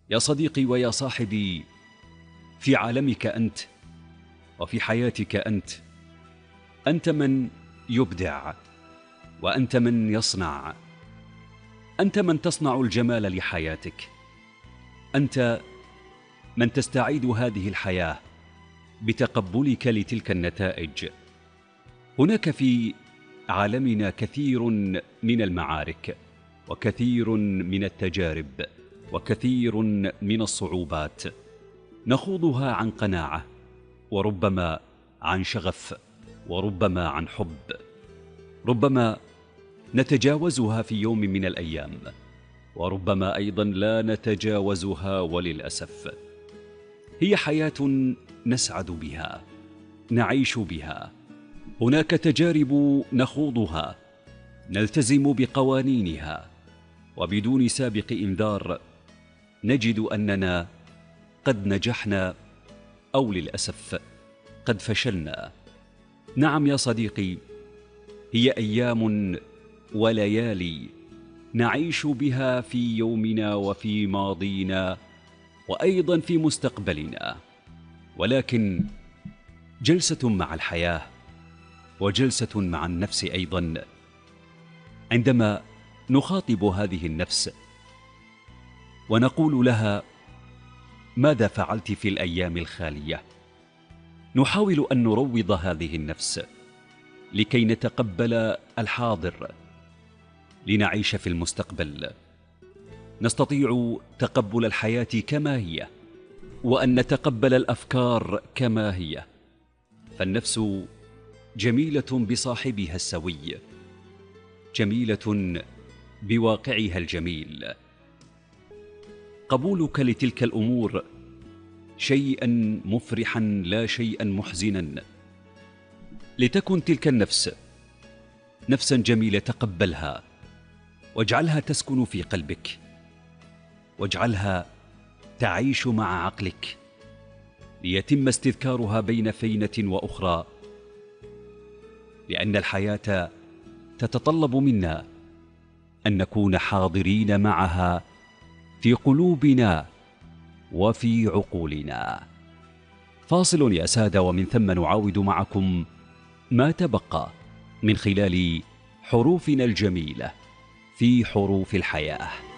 يا صديقي ويا صاحبي، في عالمك أنت وفي حياتك أنت من يبدع، وأنت من يصنع، أنت من تصنع الجمال لحياتك، أنت من تستعيد هذه الحياة بتقبلك لتلك النتائج. هناك في عالمنا كثير من المعارك، وكثير من التجارب، وكثير من الصعوبات نخوضها عن قناعة، وربما عن شغف، وربما عن حب، ربما نتجاوزها في يوم من الأيام، وربما أيضا لا نتجاوزها وللأسف. هي حياة نسعد بها، نعيش بها. هناك تجارب نخوضها، نلتزم بقوانينها، وبدون سابق إنذار نجد أننا قد نجحنا أو للأسف قد فشلنا. نعم يا صديقي، هي أيام وليالي نعيش بها في يومنا وفي ماضينا وأيضا في مستقبلنا، ولكن جلسة مع الحياة وجلسة مع النفس أيضا، عندما نخاطب هذه النفس ونقول لها: ماذا فعلت في الأيام الخالية؟ نحاول أن نروض هذه النفس لكي نتقبل الحاضر، لنعيش في المستقبل. نستطيع تقبل الحياة كما هي، وأن نتقبل الأفكار كما هي، فالنفس جميلة بصاحبها السوي، جميلة بواقعها الجميل. قبولك لتلك الأمور شيئا مفرحا لا شيئا محزنا. لتكن تلك النفس نفسا جميلة، تقبلها واجعلها تسكن في قلبك، واجعلها تعيش مع عقلك، ليتم استذكارها بين فينة وأخرى، لأن الحياة تتطلب منا أن نكون حاضرين معها في قلوبنا وفي عقولنا. فاصل يا سادة، ومن ثم نعاود معكم ما تبقى من خلال حروفنا الجميلة في حروف الحياة.